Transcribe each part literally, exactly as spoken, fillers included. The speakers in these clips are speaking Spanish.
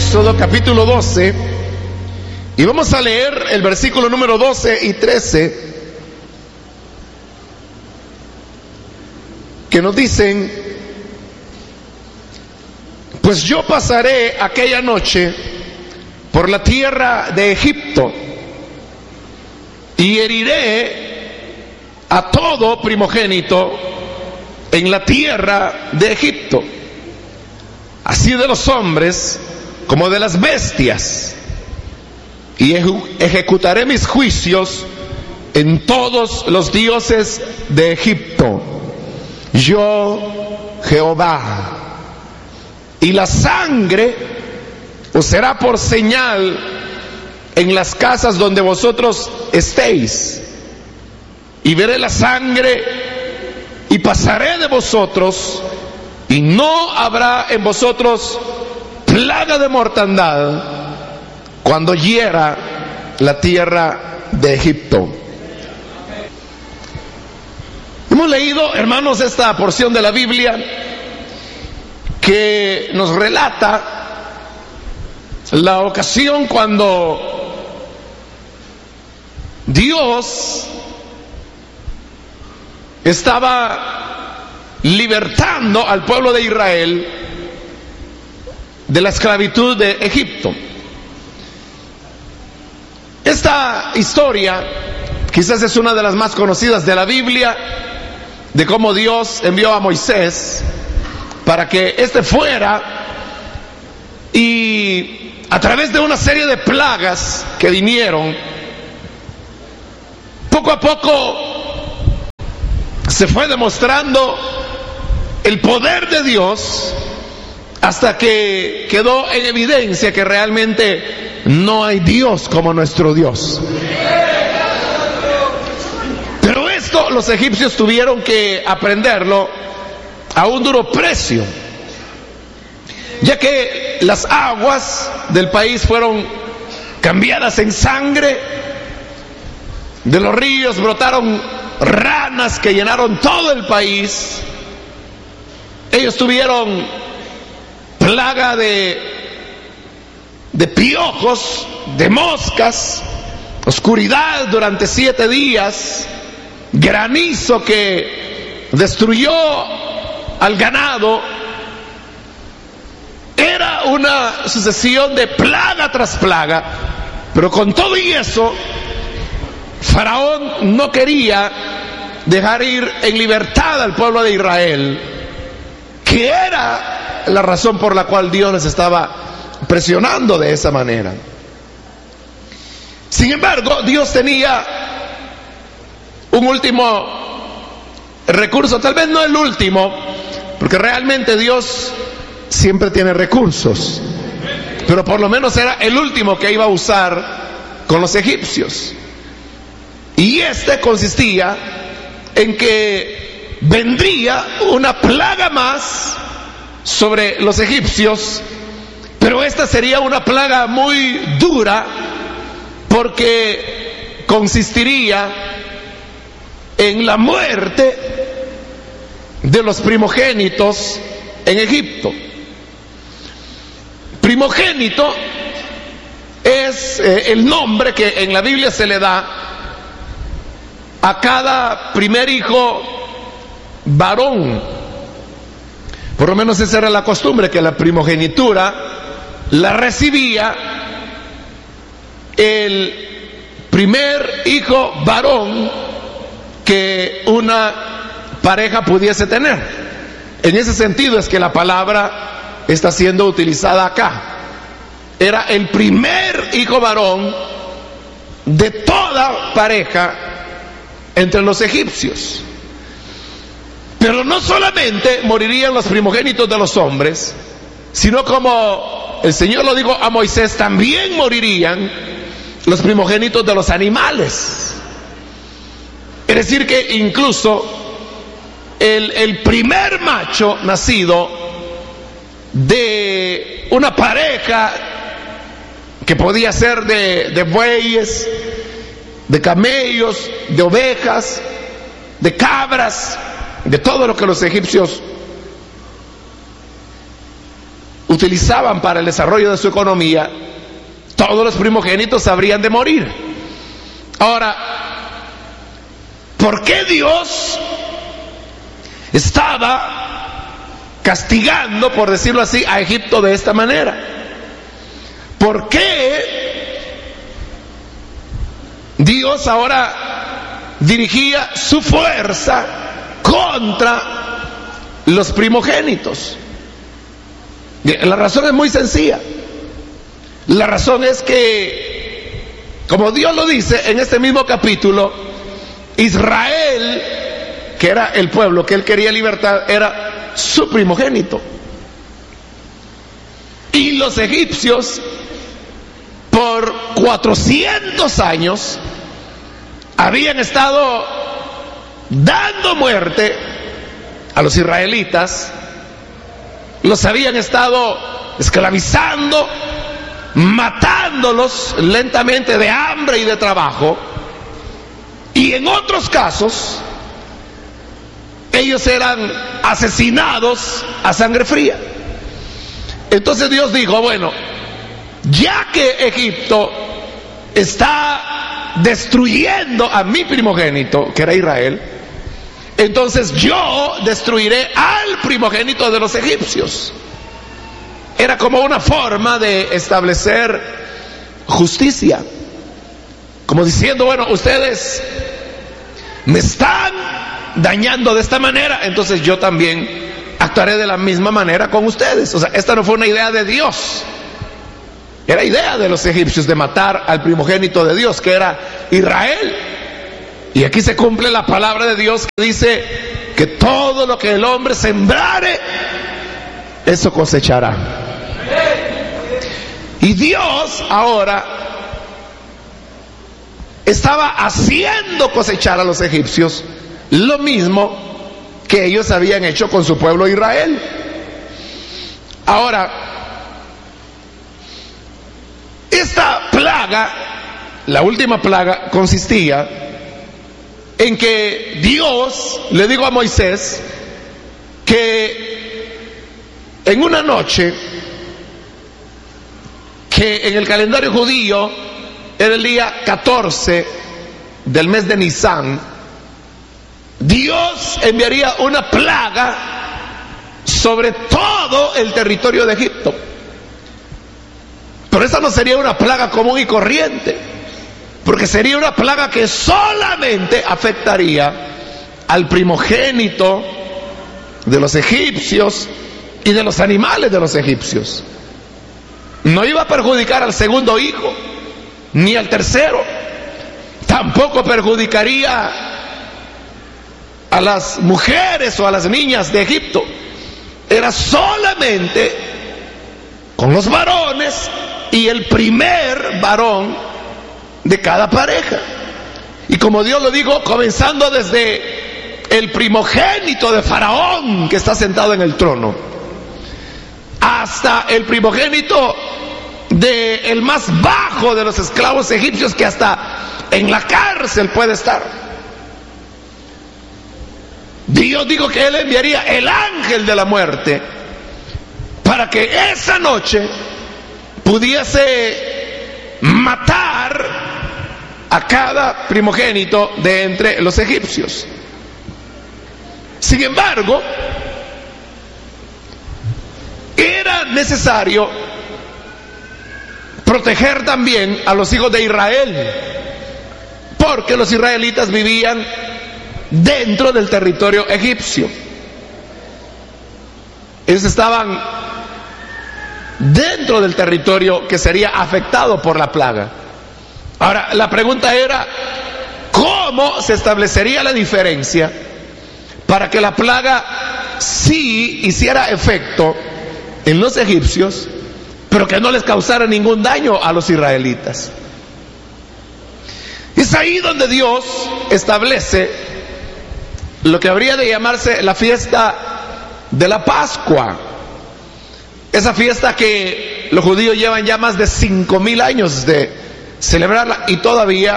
Éxodo capítulo doce y vamos a leer el versículo número doce y trece, que nos dicen: pues yo pasaré aquella noche por la tierra de Egipto y heriré a todo primogénito en la tierra de Egipto, así de los hombres como de las bestias, y ejecutaré mis juicios en todos los dioses de Egipto. Yo, Jehová. Y la sangre os será por señal en las casas donde vosotros estéis. Y veré la sangre y pasaré de vosotros, y no habrá en vosotros plaga de mortandad cuando hiera la tierra de Egipto. Hemos leído, hermanos, esta porción de la Biblia que nos relata la ocasión cuando Dios estaba libertando al pueblo de Israel de la esclavitud de Egipto. Esta historia quizás es una de las más conocidas de la Biblia, de cómo Dios envió a Moisés para que éste fuera y a través de una serie de plagas que vinieron, poco a poco se fue demostrando el poder de Dios, hasta que quedó en evidencia que realmente no hay Dios como nuestro Dios. Pero esto los egipcios tuvieron que aprenderlo a un duro precio, ya que las aguas del país fueron cambiadas en sangre, de los ríos brotaron ranas que llenaron todo el país. Ellos tuvieron plaga de, de piojos, de moscas, oscuridad durante siete días, granizo que destruyó al ganado. Era una sucesión de plaga tras plaga, pero con todo y eso, Faraón no quería dejar ir en libertad al pueblo de Israel, que era la razón por la cual Dios les estaba presionando de esa manera. Sin embargo, Dios tenía un último recurso, tal vez no el último, porque realmente Dios siempre tiene recursos, pero por lo menos era el último que iba a usar con los egipcios. Y este consistía en que vendría una plaga más sobre los egipcios, pero esta sería una plaga muy dura, porque consistiría en la muerte de los primogénitos en Egipto. Primogénito es eh, el nombre que en la Biblia se le da a cada primer hijo varón. Por lo menos esa era la costumbre, que la primogenitura la recibía el primer hijo varón que una pareja pudiese tener. En ese sentido es que la palabra está siendo utilizada acá. Era el primer hijo varón de toda pareja entre los egipcios. Pero no solamente morirían los primogénitos de los hombres, sino, como el Señor lo dijo a Moisés, también morirían los primogénitos de los animales. Es decir, que incluso el, el primer macho nacido de una pareja, que podía ser de, de bueyes, de camellos, de ovejas, de cabras, de todo lo que los egipcios utilizaban para el desarrollo de su economía, todos los primogénitos habrían de morir. Ahora, ¿por qué Dios estaba castigando, por decirlo así, a Egipto de esta manera? ¿Por qué Dios ahora dirigía su fuerza contra los primogénitos? La razón es muy sencilla. La razón es que, como Dios lo dice en este mismo capítulo, Israel, que era el pueblo que él quería libertar, era su primogénito. Y los egipcios, por cuatrocientos años, habían estado dando muerte a los israelitas, los habían estado esclavizando, matándolos lentamente de hambre y de trabajo, y en otros casos ellos eran asesinados a sangre fría. Entonces Dios dijo, bueno, ya que Egipto está destruyendo a mi primogénito, que era Israel, entonces yo destruiré al primogénito de los egipcios. Era como una forma de establecer justicia, como diciendo, bueno, ustedes me están dañando de esta manera, entonces yo también actuaré de la misma manera con ustedes. O sea, esta no fue una idea de Dios, era idea de los egipcios de matar al primogénito de Dios, que era Israel. Y aquí se cumple la palabra de Dios que dice que todo lo que el hombre sembrare, eso cosechará. Y Dios ahora estaba haciendo cosechar a los egipcios lo mismo que ellos habían hecho con su pueblo Israel. Ahora, esta plaga, la última plaga, consistía en que Dios le dijo a Moisés que en una noche, que en el calendario judío era el día catorce del mes de Nisán, Dios enviaría una plaga sobre todo el territorio de Egipto. Pero esa no sería una plaga común y corriente, porque sería una plaga que solamente afectaría al primogénito de los egipcios y de los animales de los egipcios. No iba a perjudicar al segundo hijo, ni al tercero. Tampoco perjudicaría a las mujeres o a las niñas de Egipto. Era solamente con los varones y el primer varón de cada pareja. Y como Dios lo dijo, comenzando desde el primogénito de Faraón, que está sentado en el trono, hasta el primogénito de el más bajo de los esclavos egipcios, que hasta en la cárcel puede estar. Dios dijo que Él enviaría el ángel de la muerte para que esa noche pudiese matar a cada primogénito de entre los egipcios. Sin embargo, era necesario proteger también a los hijos de Israel, porque los israelitas vivían dentro del territorio egipcio. Ellos estaban dentro del territorio que sería afectado por la plaga. Ahora, la pregunta era, ¿cómo se establecería la diferencia para que la plaga sí hiciera efecto en los egipcios, pero que no les causara ningún daño a los israelitas? Es ahí donde Dios establece lo que habría de llamarse la fiesta de la Pascua. Esa fiesta que los judíos llevan ya más de cinco mil años de celebrarla y todavía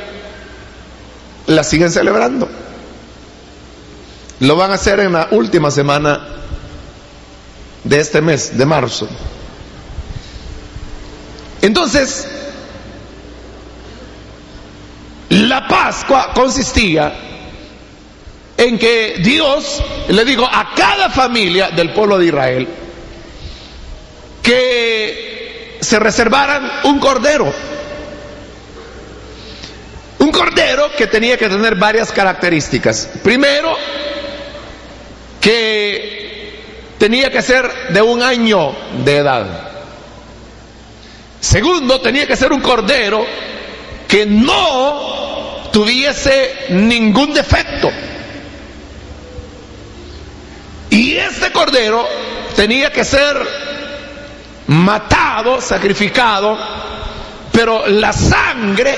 la siguen celebrando. Lo van a hacer en la última semana de este mes, de marzo. Entonces, la Pascua consistía en que Dios le dijo a cada familia del pueblo de Israel que se reservaran un cordero. Un cordero que tenía que tener varias características. Primero, que tenía que ser de un año de edad. Segundo, tenía que ser un cordero que no tuviese ningún defecto. Y este cordero tenía que ser matado, sacrificado, pero la sangre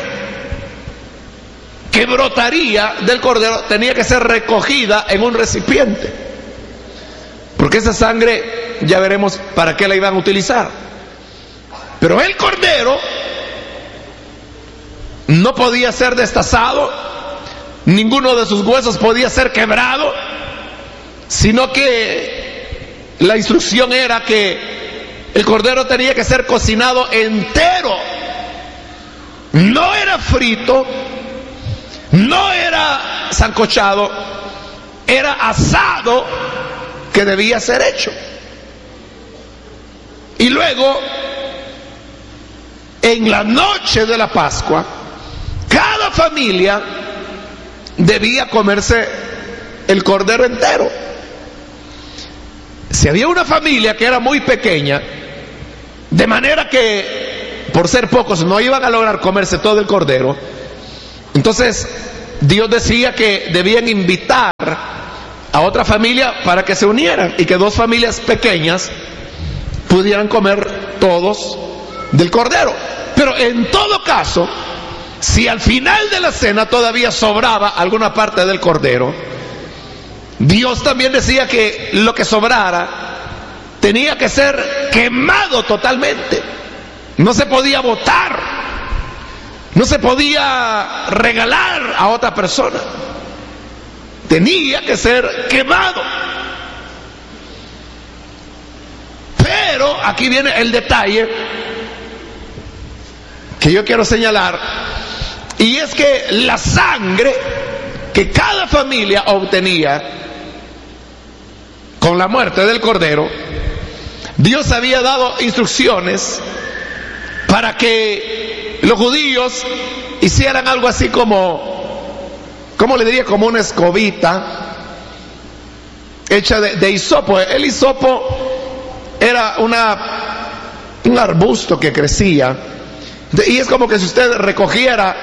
que brotaría del cordero tenía que ser recogida en un recipiente, porque esa sangre ya veremos para qué la iban a utilizar. Pero el cordero no podía ser destazado, ninguno de sus huesos podía ser quebrado, sino que la instrucción era que el cordero tenía que ser cocinado entero. No era frito, no era sancochado, era asado que debía ser hecho. Y luego, en la noche de la Pascua, cada familia debía comerse el cordero entero. Si había una familia que era muy pequeña, de manera que por ser pocos no iban a lograr comerse todo el cordero, entonces Dios decía que debían invitar a otra familia para que se unieran y que dos familias pequeñas pudieran comer todos del cordero. Pero en todo caso, si al final de la cena todavía sobraba alguna parte del cordero, Dios también decía que lo que sobrara tenía que ser quemado totalmente. No se podía botar, no se podía regalar a otra persona, tenía que ser quemado. Pero aquí viene el detalle que yo quiero señalar, y es que la sangre que cada familia obtenía con la muerte del cordero, Dios había dado instrucciones para que los judíos hicieran algo así como, ¿cómo le diría? Como una escobita hecha de, de hisopo. El hisopo era una, un arbusto que crecía, y es como que si usted recogiera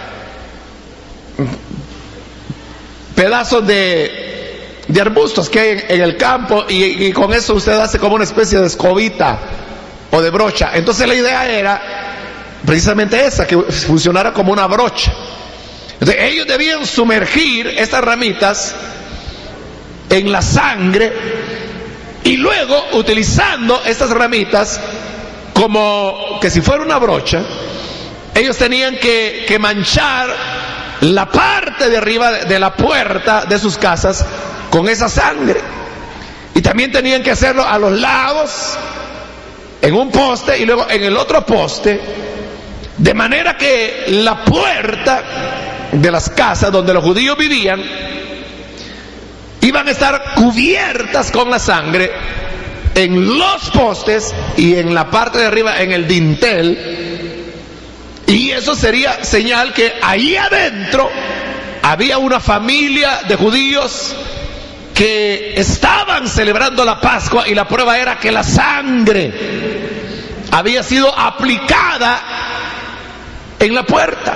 pedazos de, de arbustos que hay en, en el campo, y, y con eso usted hace como una especie de escobita o de brocha. Entonces la idea era precisamente esa, que funcionara como una brocha. Entonces ellos debían sumergir estas ramitas en la sangre y luego, utilizando estas ramitas como que si fuera una brocha, ellos tenían que, que manchar la parte de arriba de la puerta de sus casas con esa sangre, y también tenían que hacerlo a los lados en un poste y luego en el otro poste, de manera que la puerta de las casas donde los judíos vivían iban a estar cubiertas con la sangre en los postes y en la parte de arriba en el dintel, y eso sería señal que ahí adentro había una familia de judíos que estaban celebrando la Pascua, y la prueba era que la sangre había sido aplicada en la puerta.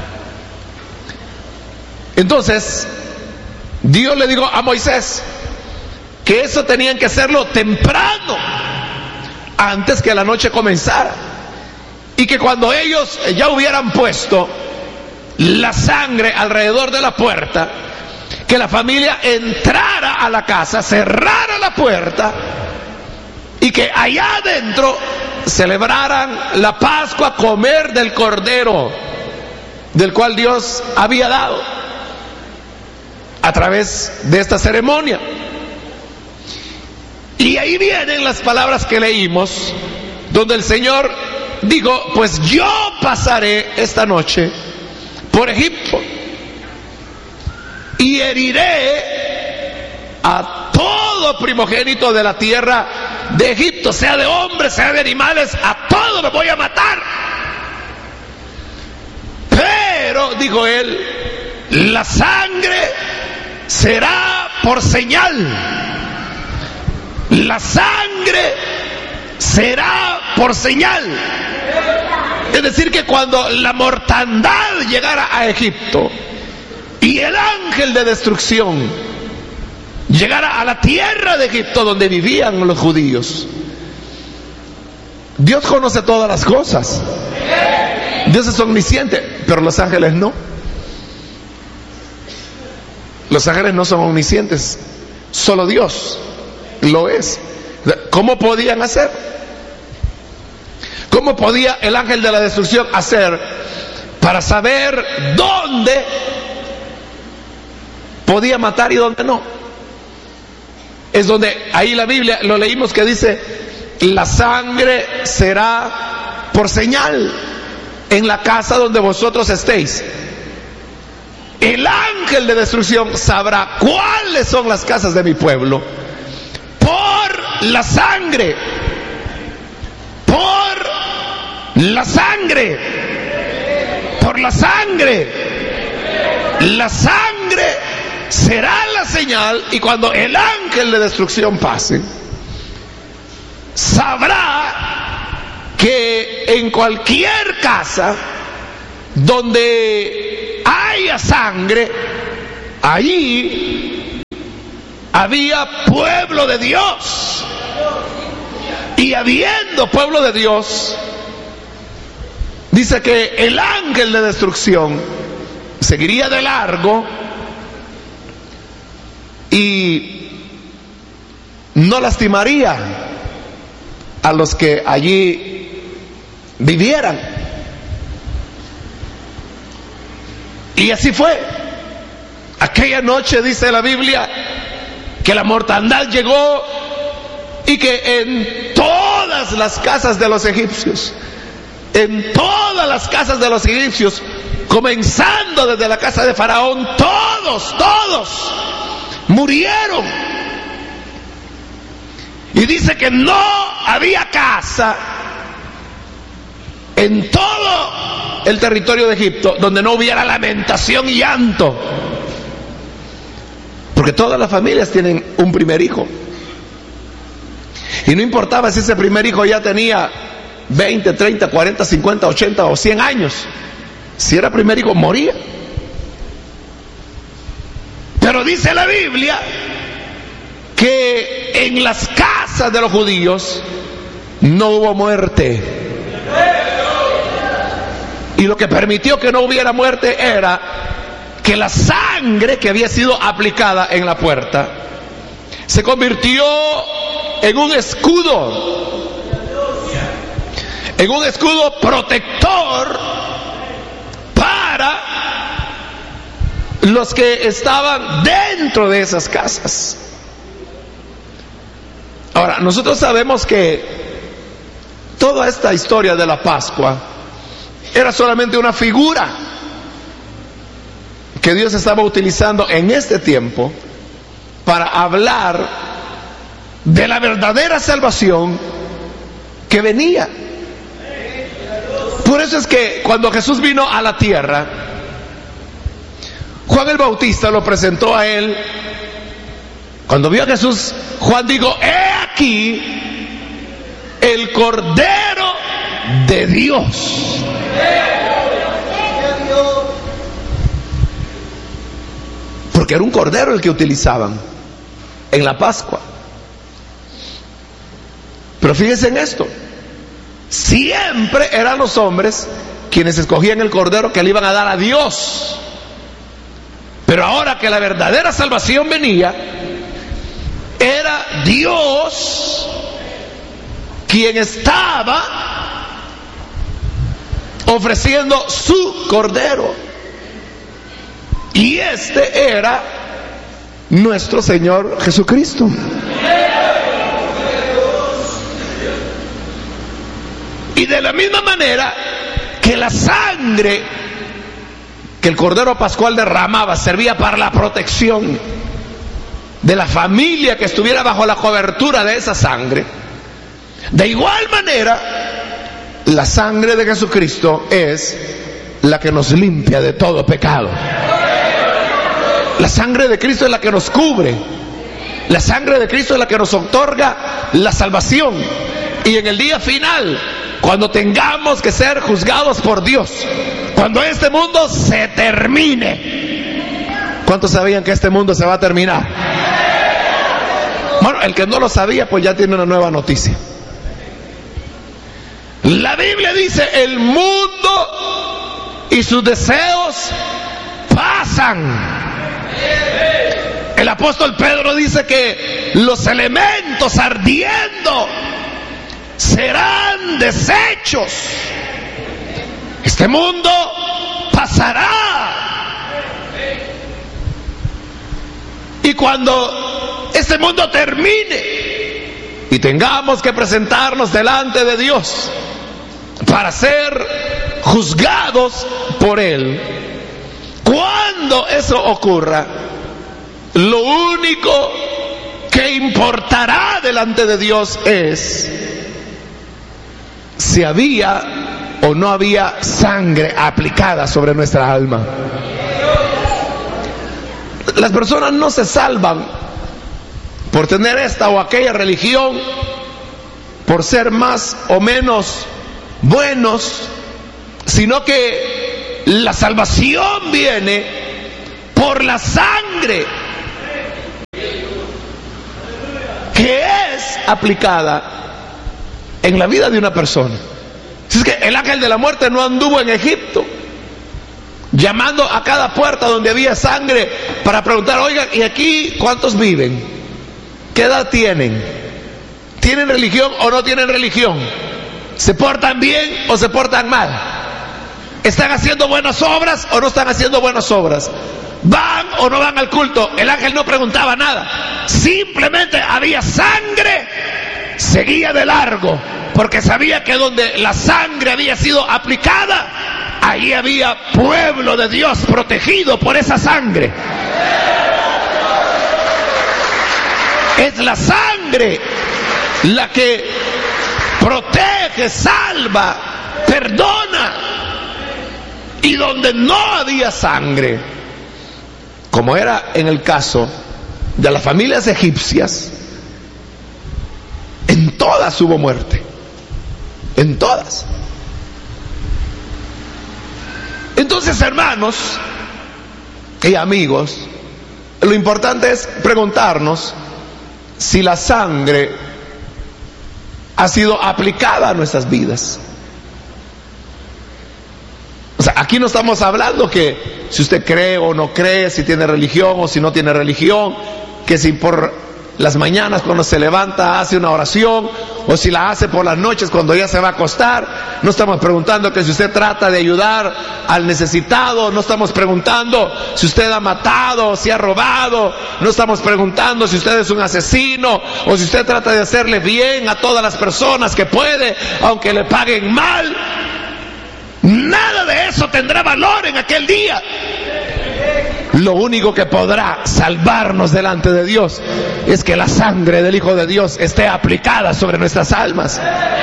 Entonces Dios le dijo a Moisés que eso tenían que hacerlo temprano, antes que la noche comenzara, y que cuando ellos ya hubieran puesto la sangre alrededor de la puerta, que la familia entrara a la casa, cerrara la puerta, y que allá adentro celebraran la Pascua, comer del cordero del cual Dios había dado a través de esta ceremonia. Y ahí vienen las palabras que leímos, donde el Señor dijo, pues yo pasaré esta noche por Egipto y heriré a todo primogénito de la tierra de Egipto, sea de hombres, sea de animales, a todos los voy a matar. Pero, dijo él, la sangre será por señal. La sangre será por señal. Es decir, que cuando la mortandad llegara a Egipto y el ángel de destrucción llegara a la tierra de Egipto donde vivían los judíos, Dios conoce todas las cosas. Dios es omnisciente, pero los ángeles no. Los ángeles no son omniscientes, solo Dios lo es. ¿Cómo podían hacer? ¿Cómo podía el ángel de la destrucción hacer para saber dónde podía matar y dónde no? Es donde ahí la Biblia lo leímos que dice, la sangre será por señal en la casa donde vosotros estéis. El ángel de destrucción sabrá cuáles son las casas de mi pueblo por la sangre, por la sangre, por la sangre. La sangre será la señal, y cuando el ángel de destrucción pase, sabrá que en cualquier casa donde haya sangre, allí había pueblo de Dios. Y habiendo pueblo de Dios, dice que el ángel de destrucción seguiría de largo y no lastimaría a los que allí vivieran. Y así fue. Aquella noche dice la Biblia que la mortandad llegó y que en todas las casas de los egipcios, en todas las casas de los egipcios, comenzando desde la casa de Faraón, todos, todos murieron. Y dice que no había casa en todo el territorio de Egipto donde no hubiera lamentación y llanto, porque todas las familias tienen un primer hijo, y no importaba si ese primer hijo ya tenía veinte, treinta, cuarenta, cincuenta, ochenta o cien años, si era primer hijo moría. Pero dice la Biblia que en las casas de los judíos no hubo muerte, y lo que permitió que no hubiera muerte era que la sangre que había sido aplicada en la puerta se convirtió en un escudo, en un escudo protector para los que estaban dentro de esas casas. Ahora, nosotros sabemos que toda esta historia de la Pascua era solamente una figura que Dios estaba utilizando en este tiempo para hablar de la verdadera salvación que venía. Por eso es que cuando Jesús vino a la tierra, Juan el Bautista lo presentó a él. Cuando vio a Jesús, Juan dijo: he aquí el Cordero de Dios. Porque era un cordero el que utilizaban en la Pascua. Pero fíjense en esto: siempre eran los hombres quienes escogían el cordero que le iban a dar a Dios. Pero ahora que la verdadera salvación venía, era Dios quien estaba ofreciendo su cordero, y este era nuestro Señor Jesucristo. Y de la misma manera que la sangre que el Cordero Pascual derramaba servía para la protección de la familia que estuviera bajo la cobertura de esa sangre, de igual manera la sangre de Jesucristo es la que nos limpia de todo pecado. La sangre de Cristo es la que nos cubre. La sangre de Cristo es la que nos otorga la salvación. Y en el día final, cuando tengamos que ser juzgados por Dios, cuando este mundo se termine, ¿cuántos sabían que este mundo se va a terminar? Bueno, el que no lo sabía, pues ya tiene una nueva noticia. La Biblia dice: el mundo y sus deseos pasan. El apóstol Pedro dice que los elementos ardiendo serán deshechos. Este mundo pasará. Y cuando este mundo termine y tengamos que presentarnos delante de Dios para ser juzgados por Él, cuando eso ocurra, lo único que importará delante de Dios es si había o no había sangre aplicada sobre nuestra alma. Las personas no se salvan por tener esta o aquella religión, por ser más o menos buenos, sino que la salvación viene por la sangre que es aplicada en la vida de una persona. Es que el ángel de la muerte no anduvo en Egipto llamando a cada puerta donde había sangre para preguntar: oigan, ¿y aquí cuántos viven? ¿Qué edad tienen? ¿Tienen religión o no tienen religión? ¿Se portan bien o se portan mal? ¿Están haciendo buenas obras o no están haciendo buenas obras? ¿Van o no van al culto? El ángel no preguntaba nada. Simplemente había sangre, seguía de largo, porque sabía que donde la sangre había sido aplicada, allí había pueblo de Dios protegido por esa sangre. Es la sangre la que protege, salva, perdona. Y donde no había sangre, como era en el caso de las familias egipcias, en todas hubo muerte, en todas. Entonces, hermanos y amigos, lo importante es preguntarnos si la sangre ha sido aplicada a nuestras vidas. O sea, aquí no estamos hablando que si usted cree o no cree, si tiene religión o si no tiene religión, que si por las mañanas cuando se levanta hace una oración, o si la hace por las noches cuando ya se va a acostar. No estamos preguntando que si usted trata de ayudar al necesitado, no estamos preguntando si usted ha matado o si ha robado, no estamos preguntando si usted es un asesino o si usted trata de hacerle bien a todas las personas que puede, aunque le paguen mal. Nada de eso tendrá valor en aquel día. Lo único que podrá salvarnos delante de Dios es que la sangre del Hijo de Dios esté aplicada sobre nuestras almas.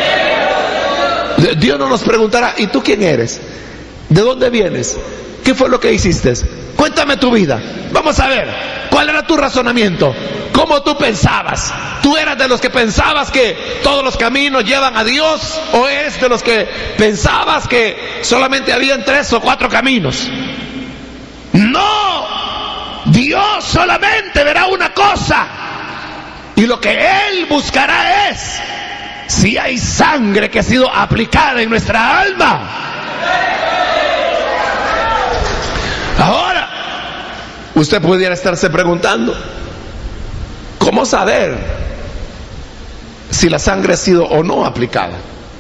Dios no nos preguntará: ¿y tú quién eres? ¿De dónde vienes? ¿Qué fue lo que hiciste? Cuéntame tu vida. Vamos a ver, ¿cuál era tu razonamiento? ¿Cómo tú pensabas? ¿Tú eras de los que pensabas que todos los caminos llevan a Dios? ¿O eres de los que pensabas que solamente habían tres o cuatro caminos? No, Dios solamente verá una cosa, y lo que Él buscará es si hay sangre que ha sido aplicada en nuestra alma. Ahora, usted pudiera estarse preguntando: ¿cómo saber si la sangre ha sido o no aplicada?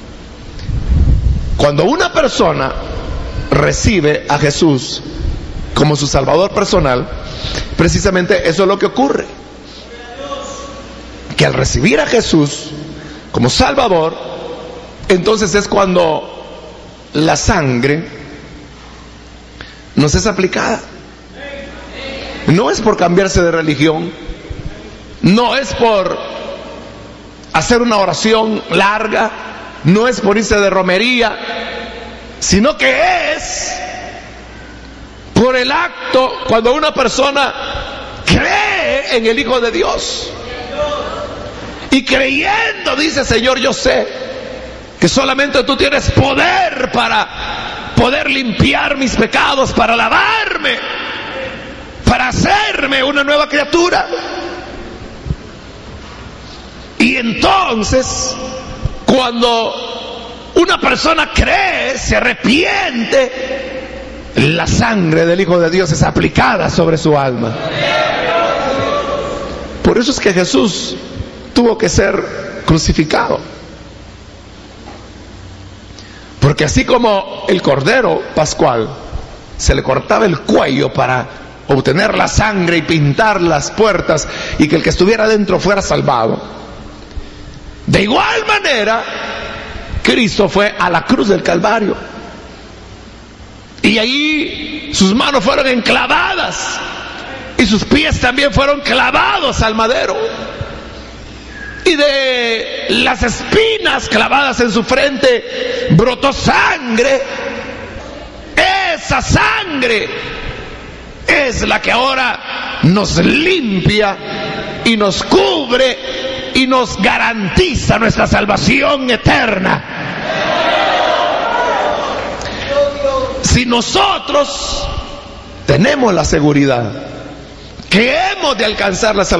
Cuando una persona recibe a Jesús como su Salvador personal, precisamente eso es lo que ocurre, que al recibir a Jesús como Salvador, entonces es cuando la sangre nos es aplicada. No es por cambiarse de religión, no es por hacer una oración larga, no es por irse de romería, sino que es por el acto cuando una persona cree en el Hijo de Dios. Y creyendo, dice: Señor, yo sé que solamente tú tienes poder para poder limpiar mis pecados, para lavarme, para hacerme una nueva criatura. Y entonces, cuando una persona cree, se arrepiente, la sangre del Hijo de Dios es aplicada sobre su alma. Por eso es que Jesús tuvo que ser crucificado. Porque así como el cordero pascual se le cortaba el cuello para obtener la sangre y pintar las puertas y que el que estuviera dentro fuera salvado, de igual manera Cristo fue a la cruz del Calvario y ahí sus manos fueron enclavadas y sus pies también fueron clavados al madero, y de las espinas clavadas en su frente brotó sangre. Esa sangre es la que ahora nos limpia y nos cubre y nos garantiza nuestra salvación eterna. Si nosotros tenemos la seguridad que hemos de alcanzar la salvación,